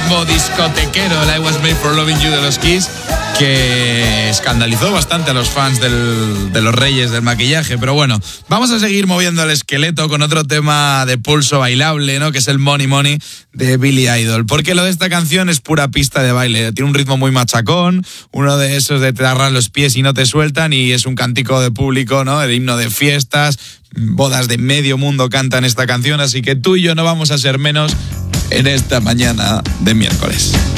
ritmo discotequero, el I Was Made for Loving You de los Kiss, que escandalizó bastante a los fans de los Reyes del maquillaje. Pero bueno, vamos a seguir moviendo el esqueleto con otro tema de pulso bailable, ¿no? Que es el Money Money de Billy Idol. Porque lo de esta canción es pura pista de baile. Tiene un ritmo muy machacón, uno de esos de te agarran los pies y no te sueltan, y es un cántico de público, ¿no? El himno de fiestas, bodas de medio mundo cantan esta canción, así que tú y yo no vamos a ser menos en esta mañana de miércoles.